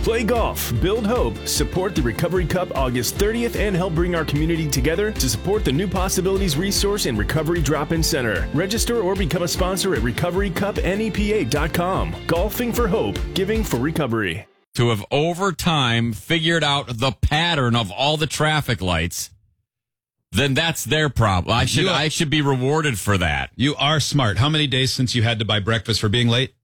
Play golf, build hope, support the Recovery Cup August 30th, and help bring our community together to support the New Possibilities Resource and Recovery Drop-In Center. Register or become a sponsor at recoverycupnepa.com. Golfing for hope, giving for recovery. To have over time figured out the pattern of all the traffic lights, then that's their problem. I should be rewarded for that. You are smart. How many days since you had to buy breakfast for being late?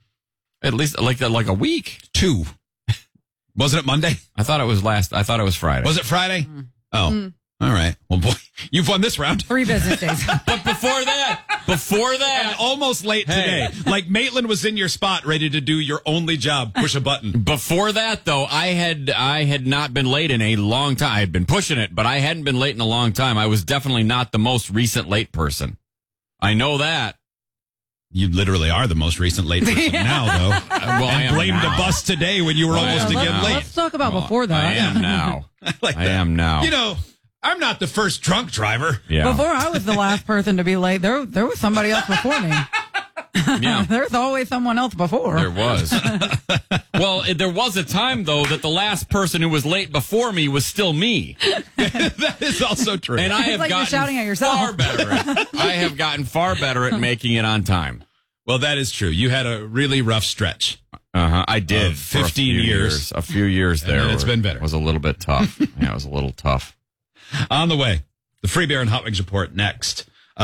At least like a week. 2. Wasn't it Monday? I thought it was Friday. Was it Friday? Oh, all right. Well, boy, you've won this round. 3 business days. But before that, and almost late today. Like Maitland was in your spot, ready to do your only job, push a button. Before that, though, I had not been late in a long time. I had been pushing it, but I hadn't been late in a long time. I was definitely not the most recent late person. I know that. You literally are the most recent late person now, though. Well, I am blamed now. a bus today when you were almost again late. Let's talk about before that. I am now. I am now. You know, I'm not the first drunk driver. Yeah. Before I was the last person to be late, there was somebody else before me. Yeah. There's always someone else before. There was. Well, there was a time, though, that the last person who was late before me was still me. That is also true. And I have like you're shouting at yourself. far better I have gotten far better at making it on time. Well, that is true. You had a really rough stretch. I did. 15 years. A few years there. It's been better. It was a little bit tough. Yeah, it was a little tough. On the way, the Free Beer and Hot Wings report next.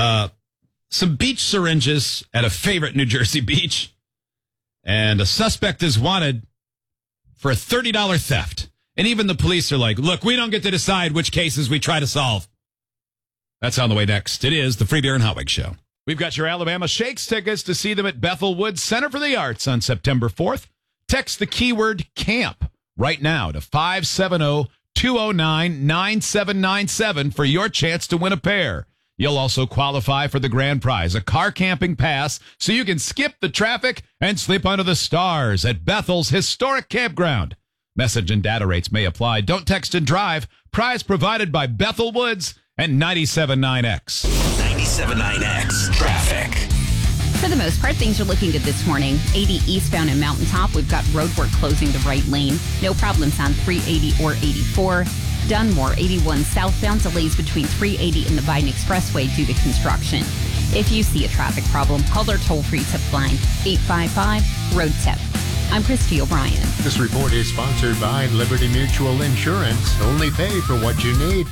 Some beach syringes at a favorite New Jersey beach. And a suspect is wanted for a $30 theft. And even the police are like, look, we don't get to decide which cases we try to solve. That's on the way next. It is the Free Beer and Hot Wings Show. We've got your Alabama Shakes tickets to see them at Bethel Woods Center for the Arts on September 4th. Text the keyword CAMP right now to 570-209-9797 for your chance to win a pair. You'll also qualify for the grand prize, a car camping pass, so you can skip the traffic and sleep under the stars at Bethel's historic campground. Message and data rates may apply. Don't text and drive. Prize provided by Bethel Woods and 97.9X. 97.9X traffic. For the most part, things are looking good this morning. 80 eastbound and Mountaintop, we've got roadwork closing the right lane. No problems on 380 or 84. Dunmore, 81 southbound, delays between 380 and the Biden Expressway due to construction. If you see a traffic problem, call our toll-free tip line, 855-ROAD-TIP. I'm Christy O'Brien. This report is sponsored by Liberty Mutual Insurance. Only pay for what you need.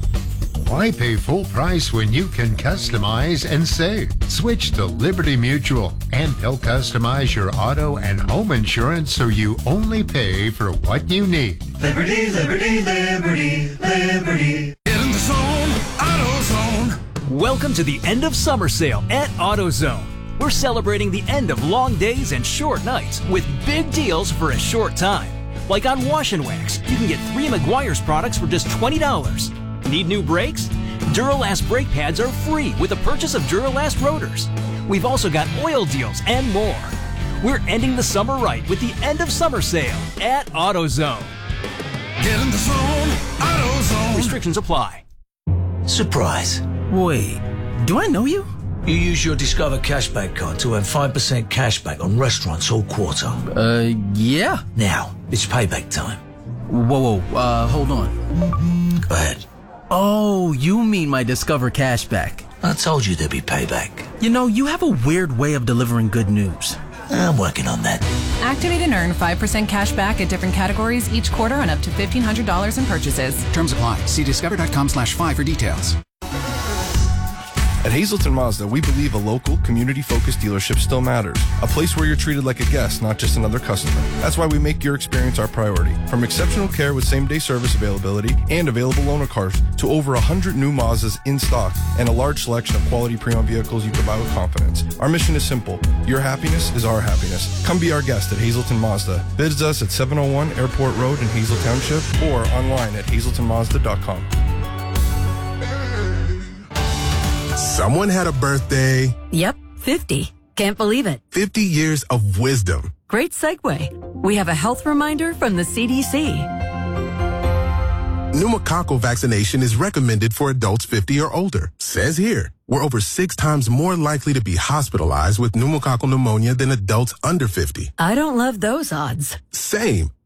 Why pay full price when you can customize and save? Switch to Liberty Mutual, and they'll customize your auto and home insurance so you only pay for what you need. Liberty, liberty, liberty, liberty. Get in the zone, AutoZone. Welcome to the end of summer sale at AutoZone. We're celebrating the end of long days and short nights with big deals for a short time. Like on Wash and Wax, you can get 3 Meguiar's products for just $20. Need new brakes? Duralast brake pads are free with the purchase of Duralast rotors. We've also got oil deals and more. We're ending the summer right with the end of summer sale at AutoZone. Get in the zone, AutoZone. Restrictions apply. Surprise. Wait, do I know you? You use your Discover Cashback card to earn 5% cashback on restaurants all quarter. Yeah. Now, it's payback time. Whoa, hold on. Go ahead. Oh, you mean my Discover Cashback. I told you there'd be payback. You know, you have a weird way of delivering good news. I'm working on that. Activate and earn 5% cash back at different categories each quarter on up to $1,500 in purchases. Terms apply. See discover.com/5 for details. At Hazleton Mazda, we believe a local, community-focused dealership still matters. A place where you're treated like a guest, not just another customer. That's why we make your experience our priority. From exceptional care with same-day service availability and available loaner cars to over 100 new Mazdas in stock and a large selection of quality pre-owned vehicles you can buy with confidence. Our mission is simple. Your happiness is our happiness. Come be our guest at Hazleton Mazda. Visit us at 701 Airport Road in Hazel Township or online at hazeltonmazda.com. Someone had a birthday. Yep, 50. Can't believe it. 50 years of wisdom. Great segue. We have a health reminder from the CDC. Pneumococcal vaccination is recommended for adults 50 or older. Says here, we're over 6 times more likely to be hospitalized with pneumococcal pneumonia than adults under 50. I don't love those odds. Same.